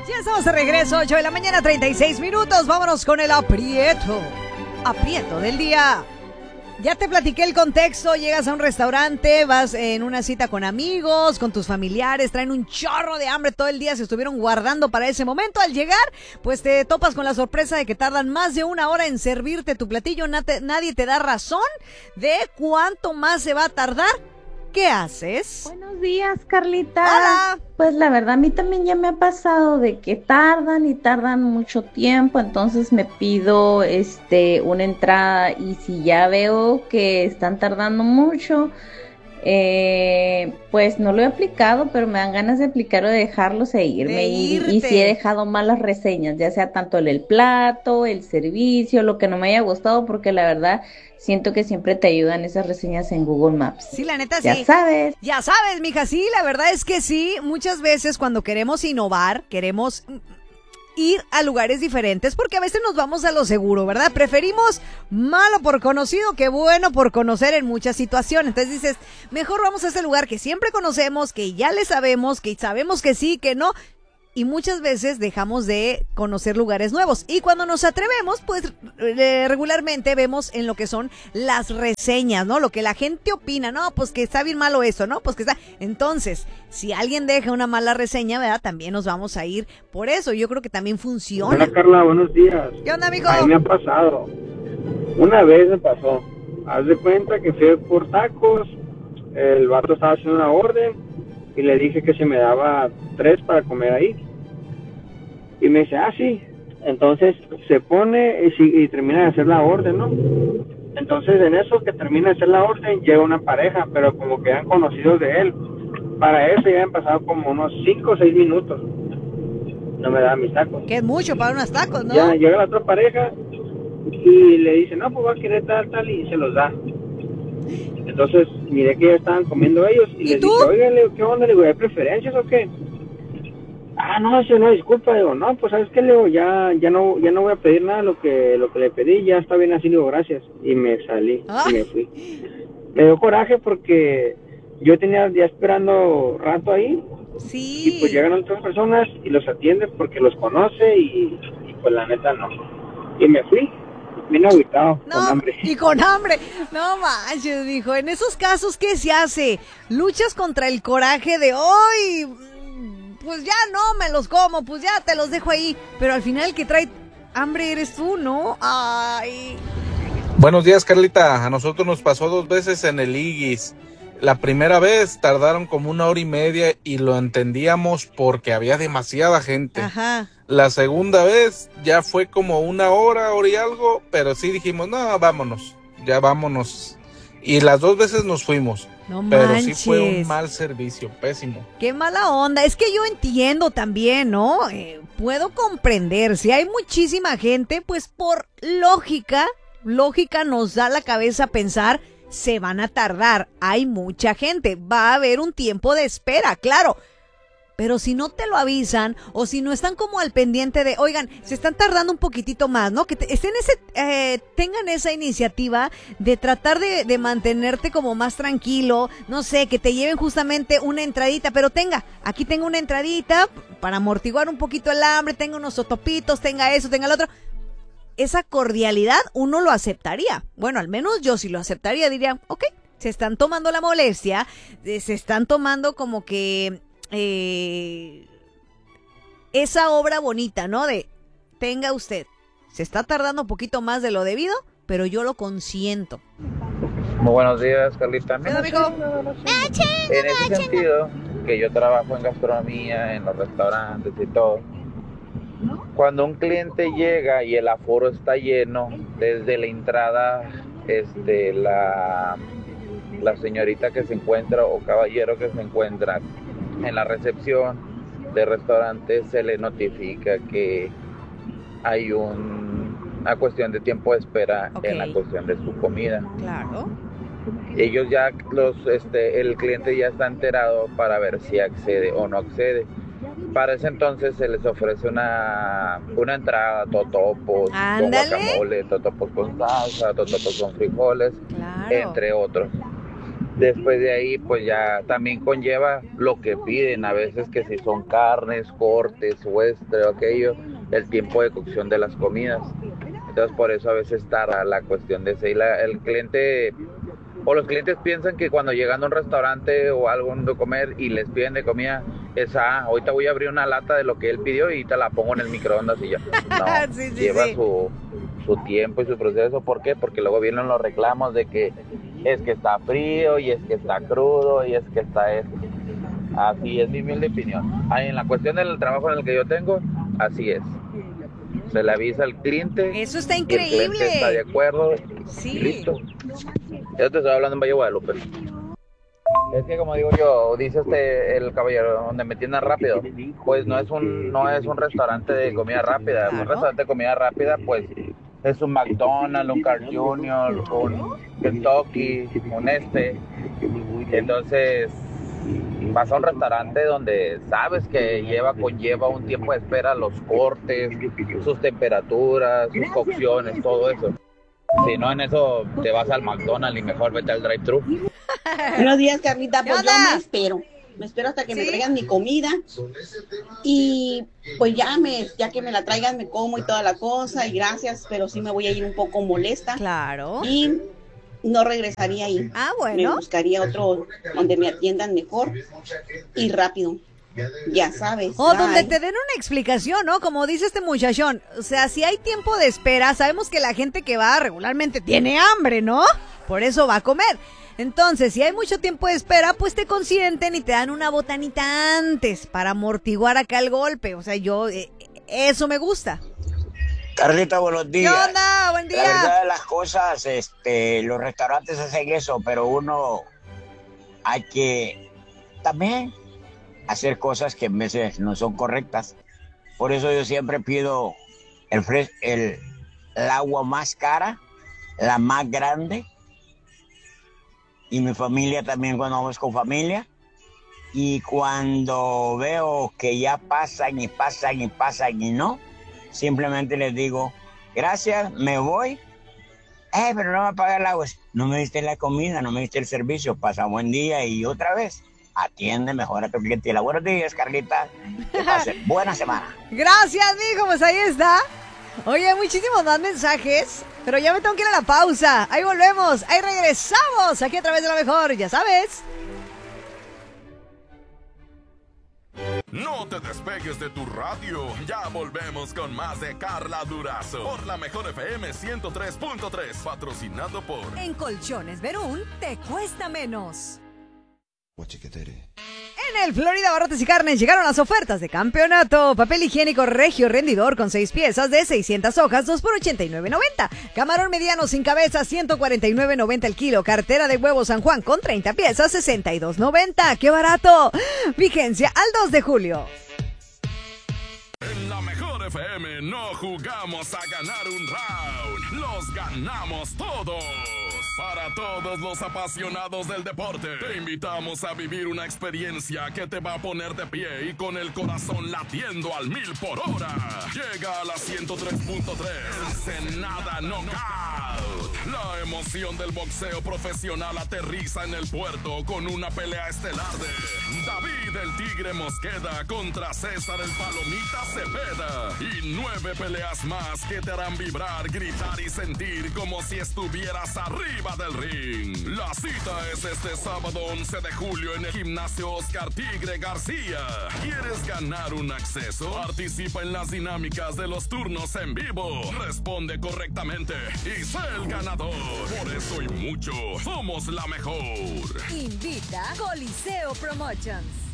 Ya estamos de regreso, 8 de la mañana, 36 minutos. Vámonos con el aprieto del día. Ya te platiqué el contexto, llegas a un restaurante, vas en una cita con amigos, con tus familiares, traen un chorro de hambre todo el día, se estuvieron guardando para ese momento. Al llegar, pues te topas con la sorpresa de que tardan más de una hora en servirte tu platillo, nadie te da razón de cuánto más se va a tardar. ¿Qué haces? Buenos días, Carlita. Hola. Pues la verdad a mí también ya me ha pasado de que tardan mucho tiempo, entonces me pido una entrada y si ya veo que están tardando mucho, pues no lo he aplicado, pero me dan ganas de aplicar o de dejarlos e irme. Y sí he dejado malas reseñas, ya sea tanto el plato, el servicio, lo que no me haya gustado, porque la verdad siento que siempre te ayudan esas reseñas en Google Maps. Sí, la neta, ya sí. Ya sabes, mija, sí, la verdad es que sí. Muchas veces cuando queremos innovar, queremos ir a lugares diferentes, porque a veces nos vamos a lo seguro, ¿verdad? Preferimos malo por conocido que bueno por conocer en muchas situaciones. Entonces dices, mejor vamos a ese lugar que siempre conocemos, que ya le sabemos, que sabemos que sí, que no. Y muchas veces dejamos de conocer lugares nuevos. Y cuando nos atrevemos, pues regularmente vemos en lo que son las reseñas, ¿no? Lo que la gente opina, ¿no? Pues que está bien malo eso, ¿no? Pues que está... Entonces, si alguien deja una mala reseña, ¿verdad? También nos vamos a ir por eso. Yo creo que también funciona. Hola, Carla, buenos días. ¿Qué onda, amigo? A mí me ha pasado. Una vez me pasó. Haz de cuenta que fui por tacos. El vato estaba haciendo una orden. Y le dije que se me daba 3 para comer ahí. Y me dice, sí. Entonces se pone y termina de hacer la orden, ¿no? Entonces en eso que termina de hacer la orden, llega una pareja, pero como que eran conocidos de él. Para eso ya han pasado como unos 5 o 6 minutos. No me daban mis tacos. Que es mucho para unos tacos, ¿no? Ya llega la otra pareja y le dice, no, pues va a querer tal, y se los da. Entonces miré que ya estaban comiendo ellos y les dije, oigan, ¿qué onda? Le digo, ¿hay preferencias o qué? No, disculpa. Digo, no, pues ¿sabes qué? Le digo, ya no voy a pedir nada, lo que le pedí ya está bien así. Le digo, gracias. Y me salí y me fui. Me dio coraje porque yo tenía ya esperando rato ahí. Sí. Y pues llegan otras personas y los atienden porque los conoce y pues la neta no. Y me fui. Bien agüitado, no, con hambre. Y con hambre. No manches, dijo. En esos casos, ¿qué se hace? Luchas contra el coraje de hoy. Pues ya no me los como, pues ya te los dejo ahí. Pero al final el que trae hambre eres tú, ¿no? Ay. Buenos días, Carlita. A nosotros nos pasó 2 veces en el Iguis. La primera vez tardaron como 1 hora y media y lo entendíamos porque había demasiada gente. Ajá. La segunda vez ya fue como 1 hora y algo, pero sí dijimos, no, vámonos, ya vámonos. Y las 2 veces nos fuimos. No pero manches. sí fue un mal servicio, pésimo. Qué mala onda. Es que yo entiendo también, ¿no? Puedo comprender. Si hay muchísima gente, pues por lógica nos da la cabeza a pensar, se van a tardar. Hay mucha gente. Va a haber un tiempo de espera, claro. Pero si no te lo avisan o si no están como al pendiente de, oigan, se están tardando un poquitito más, ¿no? Que tengan esa iniciativa de tratar de mantenerte como más tranquilo, no sé, que te lleven justamente una entradita, pero aquí tengo una entradita para amortiguar un poquito el hambre, tenga unos totopitos, tenga eso, tenga lo otro. Esa cordialidad uno lo aceptaría. Bueno, al menos yo sí lo aceptaría, diría, ok, se están tomando la molestia, se están tomando como que... esa obra bonita, ¿no? De, tenga usted, se está tardando un poquito más de lo debido, pero yo lo consiento. Muy buenos días, Carlita. ¿Qué onda, amigo? En ese sentido, que yo trabajo en gastronomía, en los restaurantes y todo, cuando un cliente llega y el aforo está lleno, desde la entrada, la señorita que se encuentra o caballero que se encuentra en la recepción de restaurante se le notifica que hay una cuestión de tiempo de espera en la cuestión de su comida. Claro. Ellos ya, el cliente ya está enterado para ver si accede o no accede. Para ese entonces se les ofrece una entrada, totopos con guacamole, totopos con salsa, totopos con frijoles, entre otros. Después de ahí, pues ya también conlleva lo que piden, a veces que si son carnes, cortes o esto o aquello, el tiempo de cocción de las comidas. Entonces por eso a veces tarda la cuestión de ese. Y el cliente o los clientes piensan que cuando llegan a un restaurante o algo de comer y les piden de comida, ahorita voy a abrir una lata de lo que él pidió y te la pongo en el microondas y ya. No, sí, lleva su tiempo y su proceso. ¿Por qué? Porque luego vienen los reclamos de que es que está frío y es que está crudo y es que está esto. Así es mi humilde opinión. En la cuestión del trabajo en el que yo tengo, así es. Se le avisa al cliente. Eso está increíble. El cliente está de acuerdo. Sí. Listo. Yo te estoy hablando en Valle de Guadalupe. Es que como digo yo, dice el caballero, donde me tiendan rápido, pues no es un restaurante de comida rápida. Claro. Un restaurante de comida rápida, pues es un McDonald's, un Carl Jr., un Kentucky, un Entonces vas a un restaurante donde sabes que conlleva un tiempo de espera, los cortes, sus temperaturas, sus cocciones, todo eso. Si no, en eso te vas al McDonald's y mejor vete al drive-thru. Buenos días, Carlita. Pues yo ¡Hola! me espero hasta que me traigan mi comida y pues ya que me la traigan me como y toda la cosa y gracias, pero sí me voy a ir un poco molesta. Claro. Y no regresaría ahí. Ah, Me bueno. buscaría otro donde me atiendan mejor y rápido. Ya sabes. O donde bye. te den una explicación, ¿no? Como dice este muchachón. O sea, si hay tiempo de espera, sabemos que la gente que va regularmente tiene hambre, ¿no? Por eso va a comer. Entonces, si hay mucho tiempo de espera, pues te consienten y te dan una botanita antes para amortiguar acá el golpe. O sea, eso me gusta. Carlita, buenos días. ¿Qué onda? Buen día. La verdad de las cosas, los restaurantes hacen eso, pero uno hay que también hacer cosas que a veces no son correctas. Por eso yo siempre pido el agua más cara, la más grande. Y mi familia también, cuando vamos con familia. Y cuando veo que ya pasan y no, simplemente les digo, gracias, me voy. Pero no me paga el agua. No me diste la comida, no me diste el servicio. Pasa buen día y otra vez. Atiende mejor a tu clientela. Buenos días, Carlita. Que pasen buena semana. Gracias, mijo, pues ahí está. Oye, muchísimos más mensajes, pero ya me tengo que ir a la pausa. Ahí volvemos, ahí regresamos, aquí a través de La Mejor, ya sabes. No te despegues de tu radio. Ya volvemos con más de Carla Durazo por La Mejor FM 103.3, patrocinado por En Colchones Verún te cuesta menos. En el Florida Barrotes y Carnes llegaron las ofertas de campeonato. Papel higiénico Regio rendidor con 6 piezas de 600 hojas, 2 por $89.90. Camarón mediano sin cabeza, $149.90 el kilo. Cartera de huevo San Juan con 30 piezas, $62.90. ¡Qué barato! Vigencia al 2 de julio. En La Mejor FM no jugamos a ganar un round, los ganamos todos. Para todos los apasionados del deporte, te invitamos a vivir una experiencia que te va a poner de pie y con el corazón latiendo al 1000 por hora. Llega a la 103.3, Ensenada Knockout. La emoción del boxeo profesional aterriza en el puerto con una pelea estelar de David el Tigre Mosqueda contra César el Palomita Cepeda. Y 9 peleas más que te harán vibrar, gritar y sentir como si estuvieras arriba del ring. La cita es este sábado 11 de julio en el gimnasio Oscar Tigre García. ¿Quieres ganar un acceso? Participa en las dinámicas de los turnos en vivo. Responde correctamente y sé el ganador. Por eso y mucho, somos La Mejor. Invita Coliseo Promotions.